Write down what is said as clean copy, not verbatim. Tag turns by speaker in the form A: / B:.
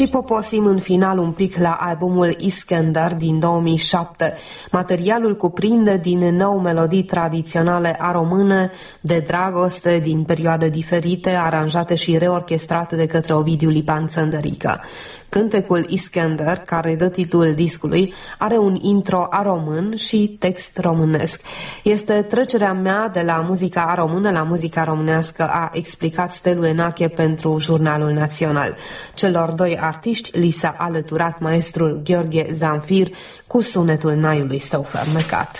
A: Și poposim în final un pic la albumul Iskender din 2007. Materialul cuprinde din nou melodii tradiționale române de dragoste din perioade diferite, aranjate și reorchestrate de către Ovidiu Lipan Țăndărică. Cântecul Iskender, care dă titlul discului, are un intro român și text românesc. Este trecerea mea de la muzica română la muzica românească, a explicat Stelu Enache pentru Jurnalul Național. Celor doi artiști li s-a alăturat maestrul Gheorghe Zanfir cu sunetul naiului său fermecat.